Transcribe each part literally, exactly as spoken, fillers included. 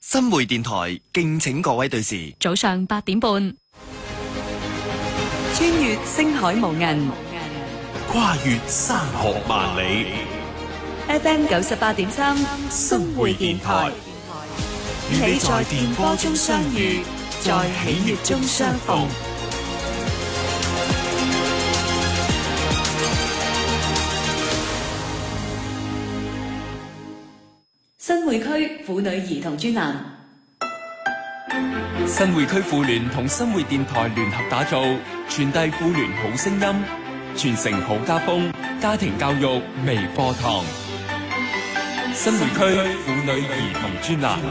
新匯電台敬請各位對視。 早上八點半，穿越星海無垠， 跨越山河萬里。 F M 九十八點三， 新匯電台，與你在電波中相遇，在喜悅中相逢。 新匯區婦女兒童專欄。 新匯區婦聯同新匯電台聯合打造，傳遞婦聯好聲音，傳承好家風，家庭教育微課堂。新匯區婦女兒童專欄，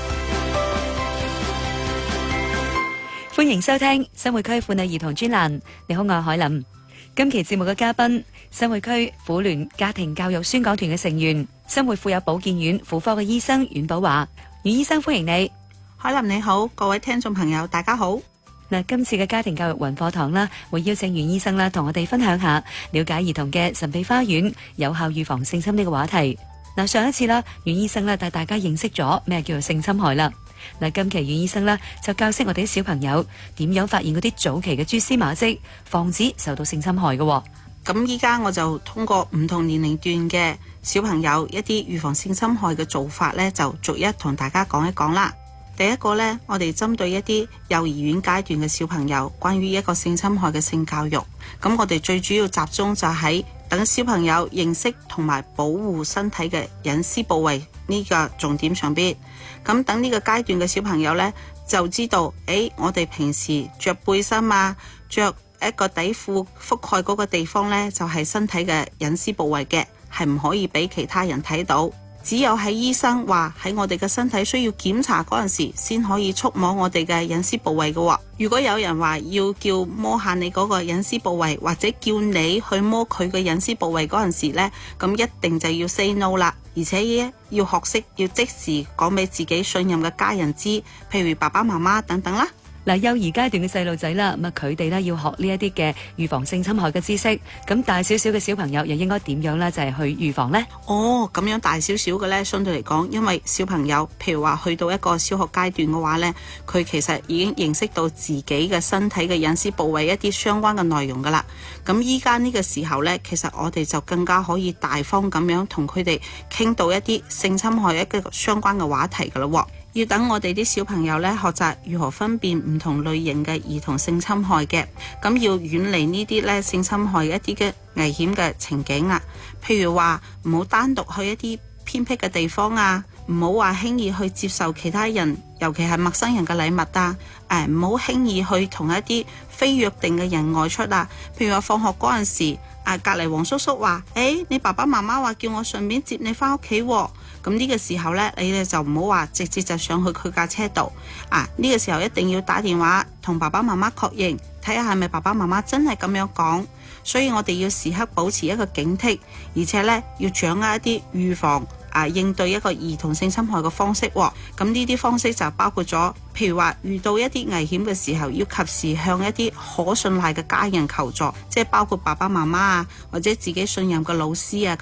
歡迎收聽新匯區婦女兒童專欄。你好，我係海琳。今期節目嘅嘉賓，新匯區婦聯家庭教育宣講團嘅成員，新匯婦幼保健院婦科嘅醫生阮寶華。阮醫生歡迎你。 海琳你好，各位聽眾朋友大家好。 嗱，今次嘅家庭教育雲課堂啦，會邀請阮醫生啦，同我哋分享下了解兒童嘅神秘花園，有效預防性侵呢個話題。嗱，上一次啦，阮醫生咧帶大家認識咗咩叫做性侵害啦。嗱，今期阮醫生咧就教識我哋啲小朋友點樣發現嗰啲早期嘅蛛絲馬跡，防止受到性侵害嘅。 咁依家我就通過唔同年齡段嘅小朋友一啲預防性侵害嘅做法咧，就逐一同大家講一講啦。第一個呢，我哋針對一啲幼兒園階段嘅小朋友，關於一個性侵害嘅性教育，咁我哋最主要集中就喺等小朋友認識同埋保護身體嘅隱私部位呢個重點上邊。咁等呢個階段嘅小朋友呢，就知道，誒，我哋平時着背心啊，着一個底褲覆蓋嗰個地方呢，就係身體嘅隱私部位嘅，係唔可以俾其他人睇到。只有喺醫生話喺我哋嘅身體需要檢查嗰陣時，先可以觸摸我哋嘅隱私部位嘅。如果有人話要叫摸下你嗰個隱私部位，或者叫你去摸佢嘅隱私部位嗰陣時呢，咁一定就要 say no 啦。而且要學識要即時講俾自己信任嘅家人知，譬如爸爸媽媽等等啦。 嗱，幼兒階段嘅細路仔啦，咁啊佢哋咧要學呢一啲嘅預防性侵害嘅知識。咁大少少嘅小朋友又應該點樣咧？就係去預防呢？ 哦，咁樣大少少嘅咧，相對嚟講，因為小朋友譬如話去到一個小學階段嘅話咧，佢其實已經認識到自己嘅身體嘅隱私部位一啲相關嘅內容噶啦。咁依家呢個時候咧，其實我哋就更加可以大方咁樣同佢哋傾到一啲性侵害一個相關嘅話題噶啦。要等我哋啲小朋友咧學習如何分辨唔同類型嘅兒童性侵害嘅，咁要遠離呢啲咧性侵害一啲嘅危險嘅情景啊，譬如話唔好單獨去一啲偏僻嘅地方啊，唔好話輕易去接受其他人，尤其係陌生人嘅禮物啊，誒唔好輕易去同一啲非約定嘅人外出啊，譬如話放學嗰陣時，啊隔離黃叔叔話，誒、欸、你爸爸媽媽話叫我順便接你翻屋企喎。咁呢個時候呢，你哋就唔好話直接就上去佢架車度啊！呢個時候一定要打電話同爸爸媽媽確認，睇下係咪爸爸媽媽真係咁樣講。所以我哋要時刻保持一個警惕，而且呢要掌握一啲預防啊應對一個兒童性侵害嘅方式。咁呢啲方式就包括咗，譬如話遇到一啲危險嘅時候，要及時向一啲可信賴嘅家人求助，即係包括爸爸媽媽啊，或者自己信任嘅老師啊